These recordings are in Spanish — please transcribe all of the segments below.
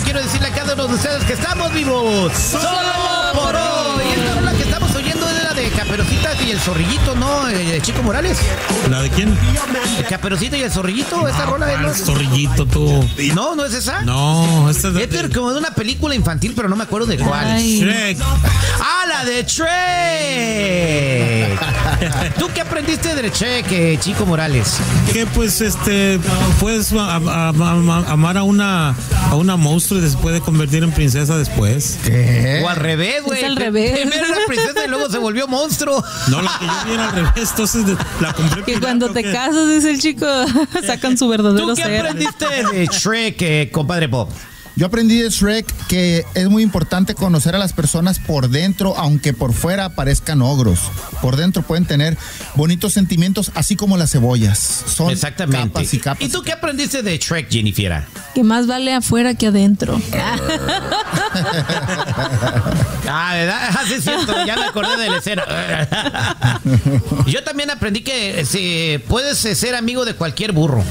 quiero decirle a cada uno de ustedes que estamos vivos solo por hoy. Y esta rola que estamos oyendo es la de Caperucita y el Zorrillito, ¿no? Chico Morales. ¿La de quién? El Caperucita y el Zorrillito, esta rola es. El Zorrillito, tú. No, ¿no es esa? No, esta es Este es como de una película infantil, pero no me acuerdo de cuál. Ay. Shrek. ¡Ah, la de Shrek! ¿Tú qué aprendiste de Shrek, Chico Morales? Que pues puedes amar a una monstruo y se puede convertir en princesa después. O al revés, güey. Es al revés. Primero era princesa y luego se volvió monstruo. No, la que yo vi era al revés, entonces la compré. Que pirata, cuando te ¿o qué? casas, dice el chico, sacan su verdadero ¿Tú qué ser. aprendiste de Shrek, compadre Pop? Yo aprendí de Shrek que es muy importante conocer a las personas por dentro, aunque por fuera parezcan ogros. Por dentro pueden tener bonitos sentimientos, así como las cebollas. Son Exactamente. capas y capas. ¿Y tú qué aprendiste de Shrek, Jennifer? Que más vale afuera que adentro. Ah, ¿verdad? Sí, es cierto, ya me acordé de la escena. Yo también aprendí que puedes ser amigo de cualquier burro.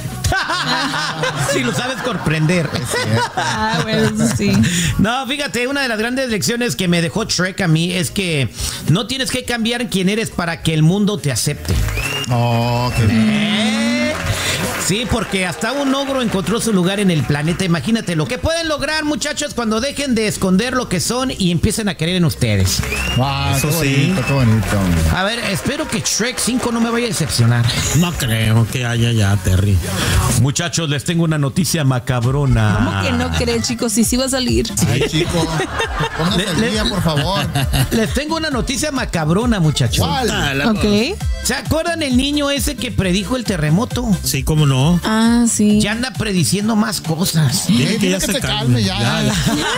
Si lo sabes comprender. Ah, bueno, eso sí. No, fíjate, una de las grandes lecciones que me dejó Shrek a mí es que no tienes que cambiar quién eres para que el mundo te acepte. Oh, qué bien. Sí, porque hasta un ogro encontró su lugar en el planeta. Imagínate lo que pueden lograr, muchachos, cuando dejen de esconder lo que son y empiecen a creer en ustedes. Wow, Eso qué sí. bonito, qué bonito. A ver, espero que Shrek 5 no me vaya a decepcionar. No creo que haya ya, Terry. Muchachos, les tengo una noticia macabrona. ¿Cómo que no cree, chicos? Si sí va a salir. Ay, chico, póngase al día, por favor. Les tengo una noticia macabrona, muchachos. ¿Cuál? Ok. ¿Se acuerdan el niño ese que predijo el terremoto? Sí, cómo no. Ah, sí. Ya anda prediciendo más cosas. Dile que dile ya que se se calme. calme, ya.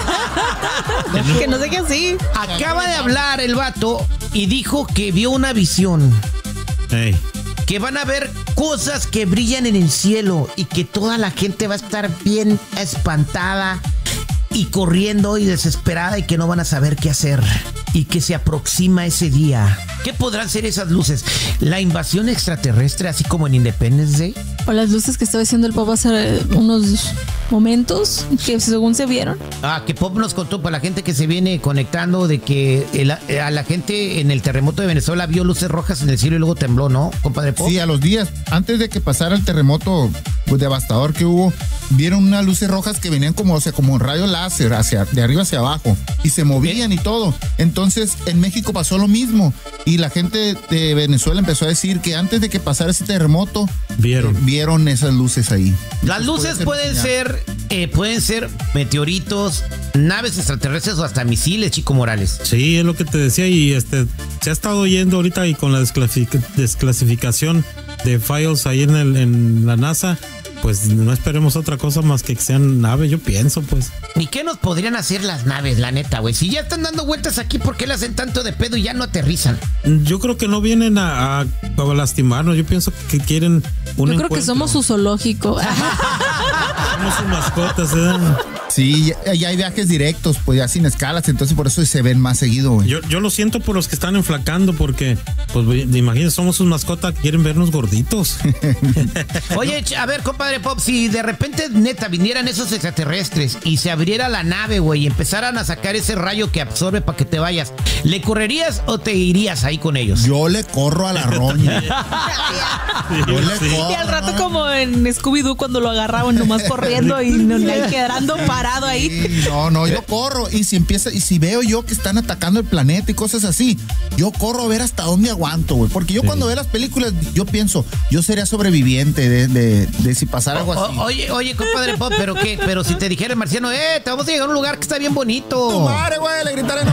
Que no sé qué así. Acaba de hablar el vato y dijo que vio una visión. Ey. Que van a ver cosas que brillan en el cielo y que toda la gente va a estar bien espantada y corriendo y desesperada y que no van a saber qué hacer y que se aproxima ese día. ¿Qué podrán ser esas luces? ¿La invasión extraterrestre así como en Independence Day? O las luces que estaba diciendo el papá hace unos momentos que según se vieron. Ah, que Pop nos contó para la gente que se viene conectando de que a la gente en el terremoto de Venezuela vio luces rojas en el cielo y luego tembló, ¿no, compadre Pop? Sí, a los días, antes de que pasara el terremoto pues, devastador que hubo, vieron unas luces rojas que venían como, o sea, como un rayo láser de arriba hacia abajo y se movían y todo. Entonces, en México pasó lo mismo y la gente de Venezuela empezó a decir que antes de que pasara ese terremoto, vieron esas luces ahí. Las luces pueden ser meteoritos, naves extraterrestres o hasta misiles, Chico Morales. Sí, es lo que te decía y se ha estado oyendo ahorita y con la desclasificación de files ahí en la NASA, pues no esperemos otra cosa más que sean naves, yo pienso, pues. ¿Y qué nos podrían hacer las naves, la neta, güey? Si ya están dando vueltas aquí, ¿por qué le hacen tanto de pedo y ya no aterrizan? Yo creo que no vienen a lastimarnos, yo pienso que quieren un Yo creo encuentro. que somos su zoológico. Somos sus mascotas, ¿eh? Sí, ya hay viajes directos, pues ya sin escalas, entonces por eso se ven más seguido, güey. Yo lo siento por los que están enflacando, porque, pues, imagínense, somos sus mascotas, quieren vernos gorditos. Oye, a ver, compadre Pop, si de repente, neta, vinieran esos extraterrestres y se abriera la nave, güey, y empezaran a sacar ese rayo que absorbe para que te vayas, ¿le correrías o te irías ahí con ellos? Yo le corro a la roña. Yo le corro. Y al rato como en Scooby-Doo cuando lo agarraban nomás corriendo y quedando parado ahí. Sí, no, yo corro y si veo yo que están atacando el planeta y cosas así, yo corro a ver hasta dónde aguanto, güey, porque yo cuando veo las películas yo pienso, yo sería sobreviviente de si pasara algo así. Oye, compadre Pop, ¿pero qué? Pero si te dijera el marciano, te vamos a llegar a un lugar que está bien bonito. Tu madre, güey, le gritaré.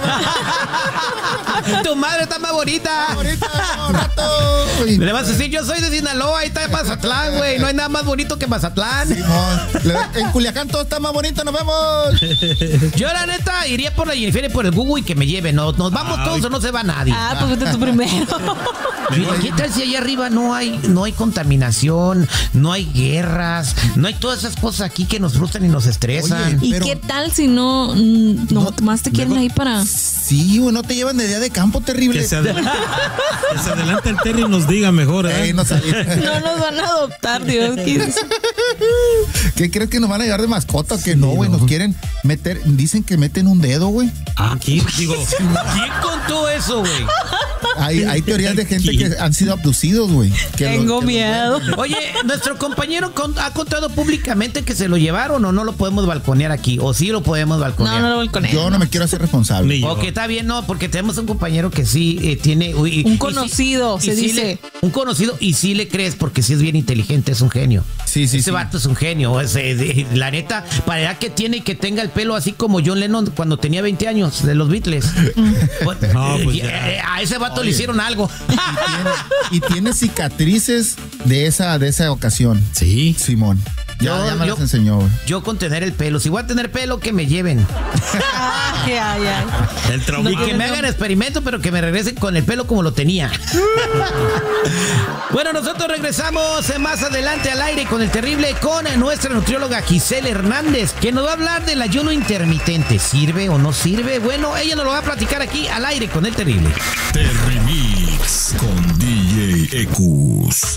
Tu madre está más bonita. Un rato. Le vas a decir, yo soy de Sinaloa, ahí está Mazatlán, güey. No hay nada más bonito que Mazatlán. En Culiacán todo está más bonito, nos vemos. Yo la neta iría por la Jennifer y por el Google y que me lleven. Nos vamos todos o no se va nadie. Ah, pues vete tú primero. ¿Qué tal si allá arriba no hay contaminación, no hay guerras, no hay todas esas cosas aquí que nos frustran y nos estresan? Oye, ¿Y pero- qué tal si no más te quieren ahí para... Sí, güey, no te llevan de día de campo terrible. Que se adelante el Terry y nos diga mejor, ¿eh? No sabía. No nos van a adoptar, Dios. ¿Qué crees que nos van a llevar de mascota o que no, güey? güey. Nos quieren meter, dicen que meten un dedo, güey. Aquí, digo, ¿Quién contó eso, güey? Hay teorías de gente que han sido abducidos, güey. Tengo miedo. Oye, nuestro compañero ha contado públicamente que se lo llevaron o no lo podemos balconear aquí. O sí lo podemos balconear. No lo balconeo. Yo no me quiero hacer responsable. Ni yo. Ok, está bien, no, porque tenemos un compañero que sí tiene... Un conocido, se dice. Un conocido y sí le crees porque sí es bien inteligente, es un genio. Sí. Ese vato es un genio. La neta, para la edad que tiene y que tenga el pelo así como John Lennon cuando tenía 20 años de los Beatles. No, pues ya. A ese vato le hicieron algo. Y tiene cicatrices de esa ocasión. Sí. Simón. Ya me las enseñó, güey. Yo con tener el pelo. Si voy a tener pelo, que me lleven. Ay. El trauma. Y que me hagan experimento, pero que me regresen con el pelo como lo tenía. Bueno, nosotros regresamos más adelante al aire con el terrible, con nuestra nutrióloga Giselle Hernández, que nos va a hablar del ayuno intermitente. ¿Sirve o no sirve? Bueno, ella nos lo va a platicar aquí al aire con el terrible. Terrimix con DJ Ecus.